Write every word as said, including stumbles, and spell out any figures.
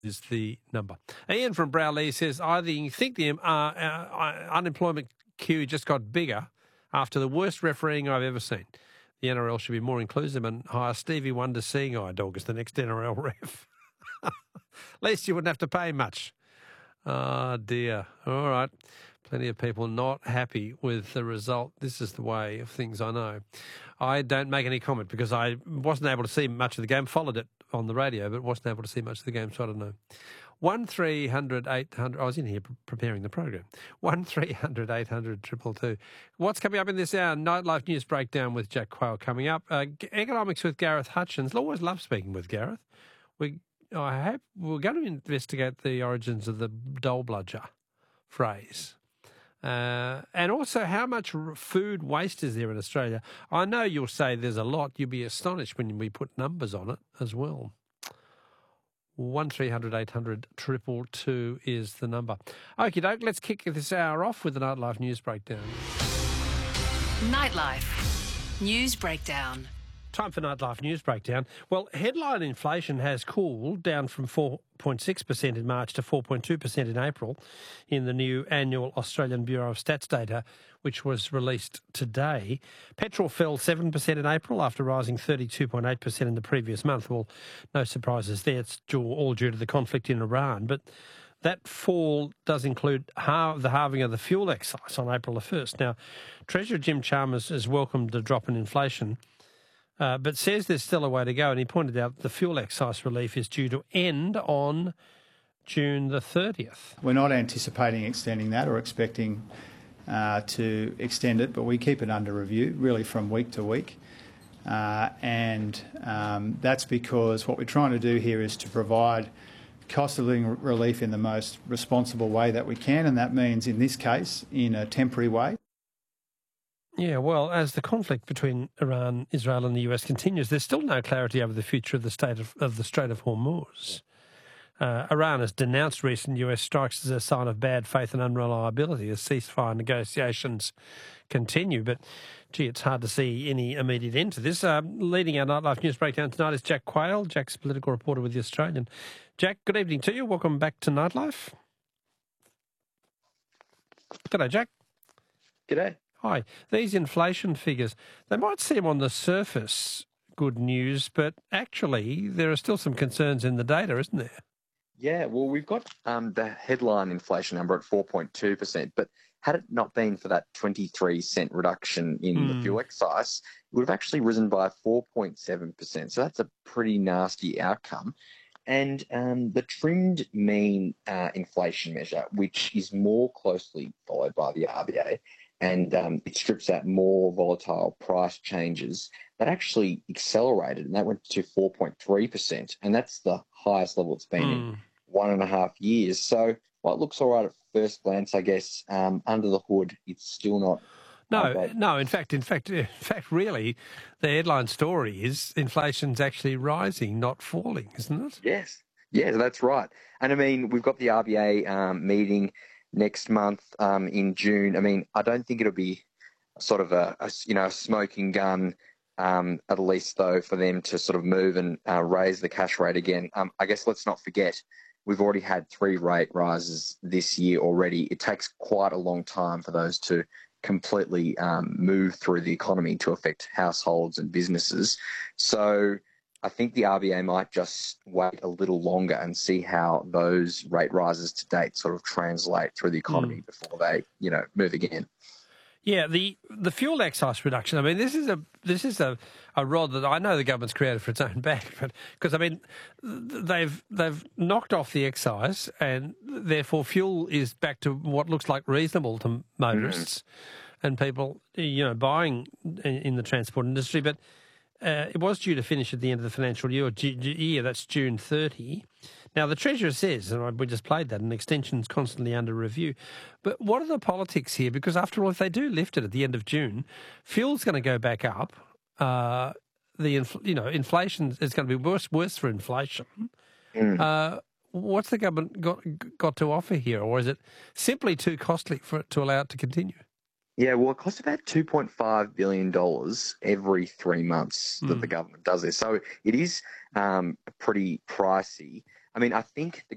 is the number. Ian from Browley says, I think the uh, uh, unemployment queue just got bigger after the worst refereeing I've ever seen. The N R L should be more inclusive and hire Stevie Wonder Seeing Eye Dog as the next N R L ref. At least you wouldn't have to pay much. Oh, dear. All right. Plenty of people not happy with the result. This is the way of things, I know. I don't make any comment because I wasn't able to see much of the game, followed it on the radio, but wasn't able to see much of the game, so I don't know. one three hundred eight hundred I was in here pre- preparing the program. one three hundred eight hundred two two two. What's coming up in this hour? Nightlife News Breakdown with Jack Quayle coming up. Uh, economics with Gareth Hutchins. I always love speaking with Gareth. We, I hope we're going to investigate the origins of the dole bludger phrase. Uh, and also how much food waste is there in Australia. I know you'll say there's a lot. You'll be astonished when we put numbers on it as well. one three hundred eight hundred two two two is the number. Okie doke, let's kick this hour off with the Nightlife News Breakdown. Nightlife News Breakdown. Time for Nightlife News Breakdown. Well, headline inflation has cooled down from four point six percent in March to four point two percent in April in the new annual Australian Bureau of Stats data, which was released today. Petrol fell seven percent in April after rising thirty-two point eight percent in the previous month. Well, no surprises there. It's all due to the conflict in Iran. But that fall does include the halving of the fuel excise on April the first. Now, Treasurer Jim Chalmers has welcomed the drop in inflation, Uh, but says there's still a way to go, and he pointed out the fuel excise relief is due to end on June the thirtieth. We're not anticipating extending that or expecting uh, to extend it, but we keep it under review, really from week to week. Uh, and um, that's because what we're trying to do here is to provide cost of living relief in the most responsible way that we can, and that means, in this case, in a temporary way. Yeah, well, as the conflict between Iran, Israel and the U S continues, there's still no clarity over the future of the state of, of the Strait of Hormuz. Uh, Iran has denounced recent U S strikes as a sign of bad faith and unreliability as ceasefire negotiations continue. But, gee, it's hard to see any immediate end to this. Uh, leading our Nightlife News Breakdown tonight is Jack Quayle. Jack's political reporter with The Australian. Jack, good evening to you. Welcome back to Nightlife. G'day, Jack. G'day. Hi. These inflation figures, they might seem on the surface good news, but actually there are still some concerns in the data, isn't there? Yeah, well, we've got um, the headline inflation number at four point two percent, but had it not been for that twenty-three cent reduction in mm. the fuel excise, it would have actually risen by four point seven percent. So that's a pretty nasty outcome. And um, the trimmed mean uh, inflation measure, which is more closely followed by the R B A, and um, it strips out more volatile price changes, that actually accelerated, and that went to four point three percent, and that's the highest level it's been mm. in one and a half years. So while it looks all right at first glance, I guess, um, under the hood, it's still not. No, no. In fact, in fact, in fact, really, the headline story is inflation's actually rising, not falling, isn't it? Yes, yes, that's right. And I mean, we've got the R B A um, meeting next month um, in June. I mean, I don't think it'll be sort of a, a you know a smoking gun. Um, at least though, for them to sort of move and uh, raise the cash rate again. Um, I guess let's not forget, we've already had three rate rises this year already. It takes quite a long time for those to completely um, move through the economy to affect households and businesses. So I think the R B A might just wait a little longer and see how those rate rises to date sort of translate through the economy mm. before they, you know, move again. Yeah, the the fuel excise reduction. I mean, this is a this is a, a rod that I know the government's created for its own back, but because I mean, they've they've knocked off the excise, and therefore fuel is back to what looks like reasonable to motorists mm-hmm. and people, you know, buying in, in the transport industry. But uh, it was due to finish at the end of the financial year. Year that's June thirtieth. Now, the Treasurer says, and we just played that, an extension's constantly under review. But what are the politics here? Because after all, if they do lift it at the end of June, fuel's going to go back up. Uh, the inf- you know inflation is going to be worse worse for inflation. Mm. Uh, what's the government got got to offer here, or is it simply too costly for it to allow it to continue? Yeah, well, it costs about two point five billion dollars every three months that mm. the government does this. So it is um, pretty pricey. I mean, I think the